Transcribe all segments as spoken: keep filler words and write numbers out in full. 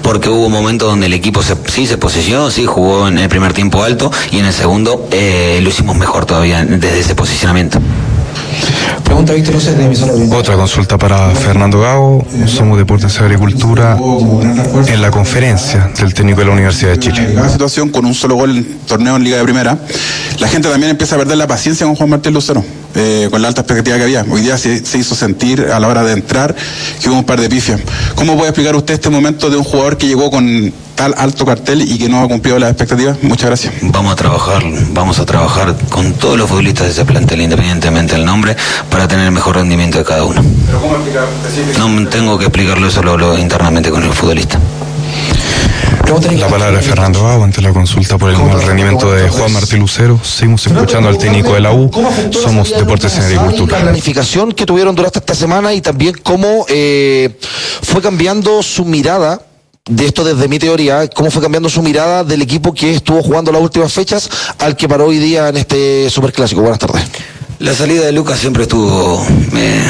porque hubo momentos donde el equipo se, sí se posicionó, sí jugó en el primer tiempo alto y en el segundo eh, lo hicimos mejor todavía desde ese posicionamiento. Pregunta Víctor Luces de emisora. Otra consulta para Fernando Gago. Somos Deportes y Agricultura. En la conferencia del técnico de la Universidad de Chile. La situación con un solo gol en torneo en Liga de Primera, la gente también empieza a perder la paciencia con Juan Martín Lucero, eh, con la alta expectativa que había. Hoy día se, se hizo sentir a la hora de entrar que hubo un par de pifias. ¿Cómo puede explicar usted este momento de un jugador que llegó con tal alto cartel y que no ha cumplido las expectativas? Muchas gracias. Vamos a trabajar, vamos a trabajar con todos los futbolistas de ese plantel, independientemente del nombre, para tener el mejor rendimiento de cada uno. ¿Pero cómo explicar? No tengo que explicarlo, eso lo hablo internamente con el futbolista. La palabra de Fernando Gago ante la consulta por el mal rendimiento de Juan Martín Lucero. Seguimos escuchando al técnico de la U. Somos Deportes en Agricultura. La planificación que tuvieron durante esta semana y también cómo eh, fue cambiando su mirada. De esto desde mi teoría, cómo fue cambiando su mirada del equipo que estuvo jugando las últimas fechas al que paró hoy día en este superclásico. Buenas tardes. La salida de Lucas siempre estuvo eh,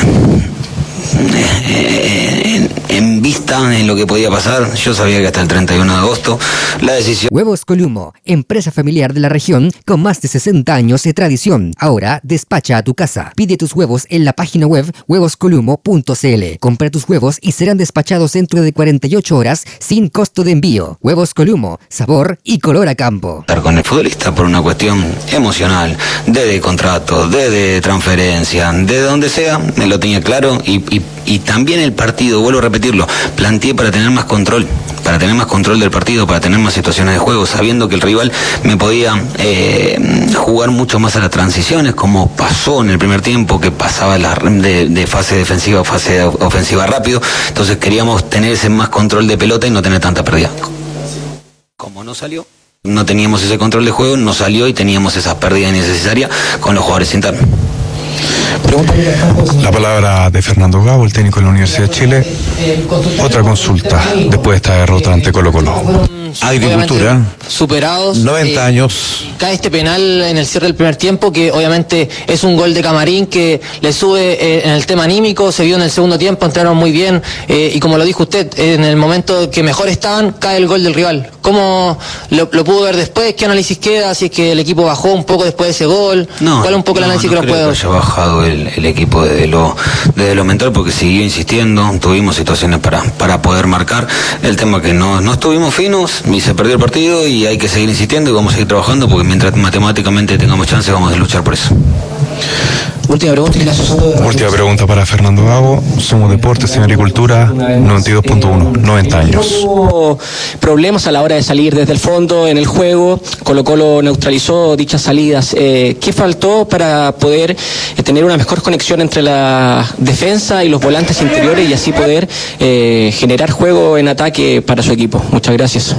eh, en, en vista en lo que podía pasar. Yo sabía que hasta el treinta y uno de agosto la decisión... Huevos Columo, empresa familiar de la región con más de sesenta años de tradición. Ahora despacha a tu casa. Pide tus huevos en la página web huevos columo punto c l. Compra tus huevos y serán despachados dentro de cuarenta y ocho horas sin costo de envío. Huevos Columo, sabor y color a campo. Estar con el futbolista por una cuestión emocional, de, de contrato, de, de transferencia, de donde sea, me lo tenía claro y, y, y también el partido, vuelvo a repetirlo, planteé para tener más control, para tener más control del partido, para tener más situaciones de juego, sabiendo que el rival me podía eh, jugar mucho más a las transiciones, como pasó en el primer tiempo, que pasaba la, de, de fase defensiva a fase ofensiva rápido. Entonces queríamos tener ese más control de pelota y no tener tanta pérdida. Como no salió, no teníamos ese control de juego, no salió y teníamos esa pérdida innecesaria con los jugadores internos. La palabra de Fernando Gago, el técnico de la Universidad de Chile. Otra consulta después de esta derrota ante Colo Colo. Agricultura, superados, noventa eh, años. Cae este penal en el cierre del primer tiempo, que obviamente es un gol de Camarín que le sube eh, en el tema anímico. Se vio en el segundo tiempo, entraron muy bien eh, y como lo dijo usted, en el momento que mejor estaban, cae el gol del rival. ¿Cómo lo, lo pudo ver después? ¿Qué análisis queda? Si es que el equipo bajó un poco después de ese gol. No, ¿Cuál es un poco no, el análisis no que nos puede dar? No creo que haya bajado el, el equipo desde lo, desde lo mental, porque siguió insistiendo, tuvimos situaciones para, para poder marcar. El tema que no, no estuvimos finos y se perdió el partido, y hay que seguir insistiendo y vamos a seguir trabajando, porque mientras matemáticamente tengamos chance vamos a luchar por eso. Última pregunta, Última pregunta para Fernando Gago. Somos Deportes en Agricultura, noventa y dos punto uno, noventa años. Hubo problemas a la hora de salir desde el fondo en el juego. Colo Colo neutralizó dichas salidas. Eh, ¿Qué faltó para poder eh, tener una mejor conexión entre la defensa y los volantes interiores y así poder eh, generar juego en ataque para su equipo? Muchas gracias.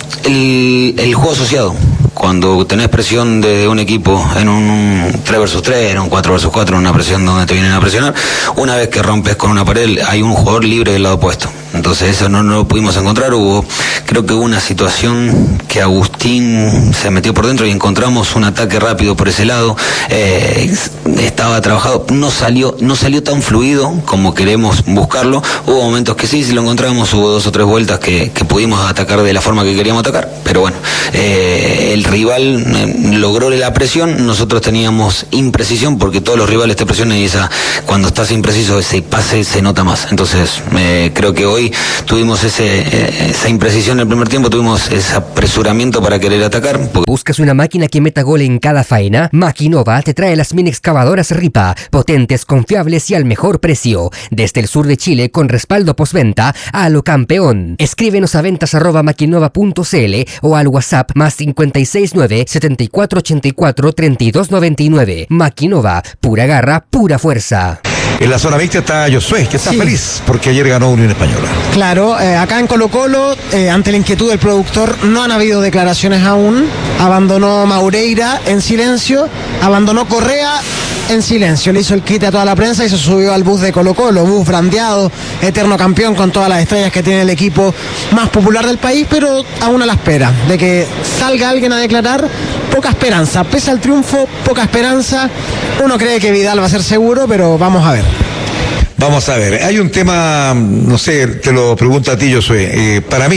El, el juego asociado. Cuando tenés presión de un equipo en un tres versus tres, en un cuatro versus cuatro, en una presión donde te vienen a presionar, una vez que rompes con una pared, hay un jugador libre del lado opuesto. Entonces eso no, no lo pudimos encontrar. Hubo, creo que hubo una situación que Agustín se metió por dentro y encontramos un ataque rápido por ese lado. Eh, estaba trabajado, no salió, no salió tan fluido como queremos buscarlo. Hubo momentos que sí, si lo encontramos, hubo dos o tres vueltas que, que pudimos atacar de la forma que queríamos atacar. Pero bueno, eh, el rival eh, logró la presión, nosotros teníamos imprecisión, porque todos los rivales te presionan y esa, cuando estás impreciso, ese pase se nota más. Entonces eh, creo que hoy tuvimos ese, eh, esa imprecisión en el primer tiempo, tuvimos ese apresuramiento para querer atacar. Porque... ¿Buscas una máquina que meta gol en cada faena? Maquinova te trae las mini excavadoras Ripa, potentes, confiables y al mejor precio. Desde el sur de Chile, con respaldo postventa a lo campeón. Escríbenos a ventas arroba maquinova punto c l o al WhatsApp más cincuenta y seis nueve, setenta y cuatro ochenta y cuatro, treinta y dos noventa y nueve. Maquinova, pura garra, pura fuerza. En la zona mixta está Josué, que está sí. feliz porque ayer ganó Unión Española. Claro, eh, acá en Colo Colo, eh, ante la inquietud del productor, no han habido declaraciones aún. Abandonó Maureira en silencio, abandonó Correa en silencio. Le hizo el quite a toda la prensa y se subió al bus de Colo Colo, bus brandeado, eterno campeón con todas las estrellas que tiene el equipo más popular del país, pero aún a la espera de que salga alguien a declarar. Poca esperanza, pese al triunfo, poca esperanza. Uno cree que Vidal va a ser seguro, pero vamos a ver. Vamos a ver, hay un tema, no sé, te lo pregunto a ti, Josué, eh, para mí